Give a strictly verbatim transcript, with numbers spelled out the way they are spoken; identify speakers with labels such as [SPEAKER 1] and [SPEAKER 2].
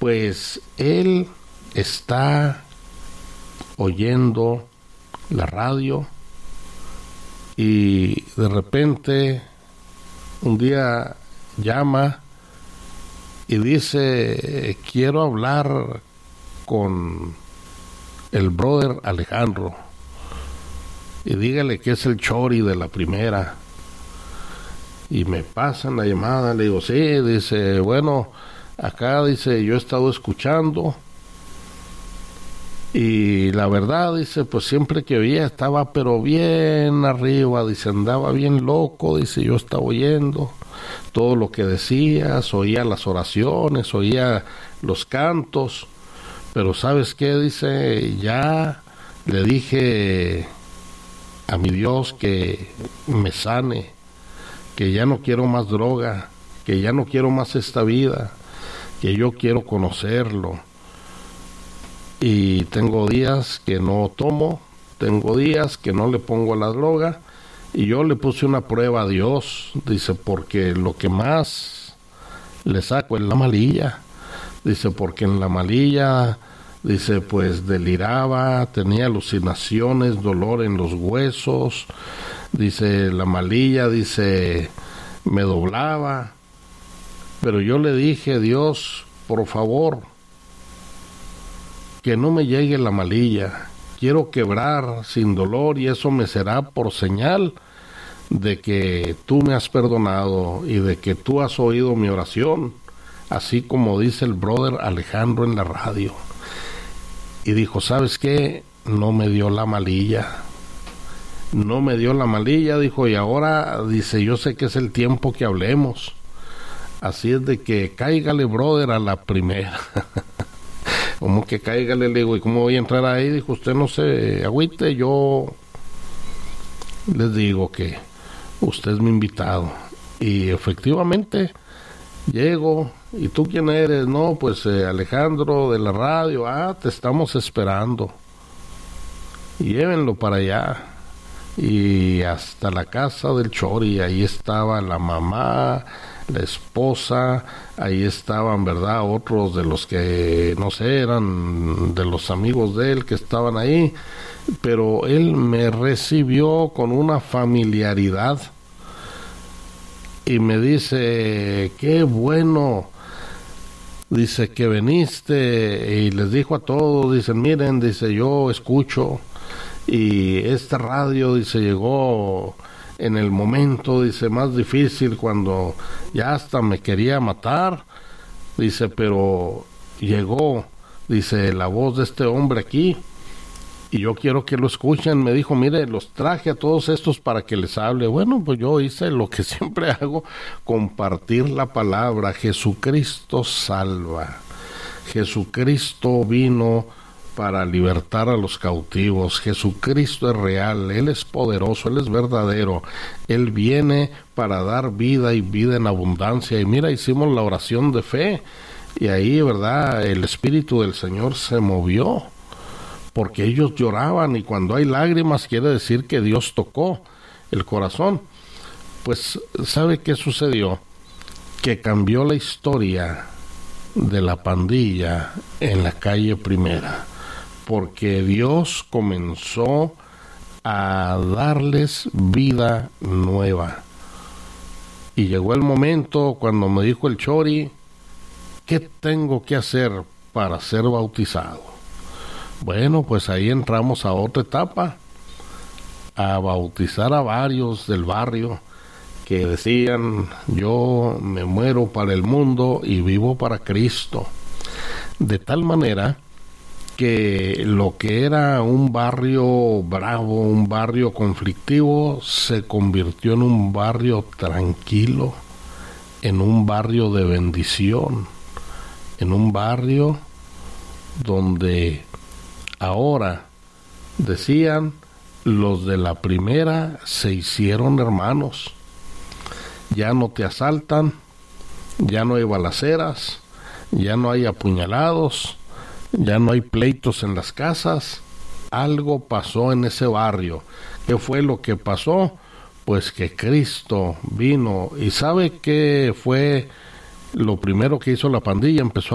[SPEAKER 1] pues él está oyendo la radio y de repente un día llama y dice: quiero hablar con el brother Alejandro y dígale que es el Chori de la primera. Y me pasan la llamada, le digo: sí. Dice: bueno, acá, dice, yo he estado escuchando y la verdad, dice, pues siempre que oía estaba pero bien arriba, dice, andaba bien loco, dice, yo estaba oyendo todo lo que decías, oía las oraciones, oía los cantos, pero ¿sabes qué? Dice, ya le dije a mi Dios que me sane, que ya no quiero más droga, que ya no quiero más esta vida, que yo quiero conocerlo. Y tengo días que no tomo, tengo días que no le pongo la droga, y yo le puse una prueba a Dios, dice, porque lo que más le saco es la malilla, dice, porque en la malilla, dice, pues deliraba, tenía alucinaciones, dolor en los huesos, dice, la malilla, dice, me doblaba, pero yo le dije: Dios, por favor, que no me llegue la malilla, quiero quebrar sin dolor y eso me será por señal de que tú me has perdonado y de que tú has oído mi oración, así como dice el brother Alejandro en la radio. Y dijo: ¿sabes qué? No me dio la malilla, no me dio la malilla, dijo, y ahora, dice, yo sé que es el tiempo que hablemos, así es de que cáigale, brother, a la primera. Como que cáigale, le digo, ¿y cómo voy a entrar ahí? Dijo: usted no se agüite, yo les digo que usted es mi invitado. Y efectivamente llego. ¿Y tú quién eres? No, pues eh, Alejandro de la radio. Ah, te estamos esperando. Y llévenlo para allá. Y hasta la casa del Chori, ahí estaba la mamá, la esposa, ahí estaban, ¿verdad?, otros de los que, no sé, eran de los amigos de él que estaban ahí, pero él me recibió con una familiaridad y me dice: qué bueno, dice, que viniste, y les dijo a todos, dicen: miren, dice, yo escucho, y esta radio, dice, llegó en el momento, dice, más difícil, cuando ya hasta me quería matar, dice, pero llegó, dice, la voz de este hombre aquí, y yo quiero que lo escuchen. Me dijo: mire, los traje a todos estos para que les hable. Bueno, pues yo hice lo que siempre hago, compartir la palabra. Jesucristo salva, Jesucristo vino para libertar a los cautivos. Jesucristo es real, Él es poderoso, Él es verdadero, Él viene para dar vida y vida en abundancia. Y mira, hicimos la oración de fe y ahí, ¿verdad?, el Espíritu del Señor se movió, porque ellos lloraban, y cuando hay lágrimas quiere decir que Dios tocó el corazón. Pues, ¿sabe qué sucedió? Que cambió la historia de la pandilla en la calle Primera, porque Dios comenzó a darles vida nueva. Y llegó el momento cuando me dijo el Chori: ¿qué tengo que hacer para ser bautizado? Bueno, pues ahí entramos a otra etapa, a bautizar a varios del barrio que decían: yo me muero para el mundo y vivo para Cristo. De tal manera que lo que era un barrio bravo, un barrio conflictivo, se convirtió en un barrio tranquilo, en un barrio de bendición, en un barrio donde ahora, decían, los de la primera se hicieron hermanos. Ya no te asaltan, ya no hay balaceras, ya no hay apuñalados, ya no hay pleitos en las casas. Algo pasó en ese barrio. ¿Qué fue lo que pasó? Pues que Cristo vino. ¿Y sabe qué fue lo primero que hizo la pandilla? Empezó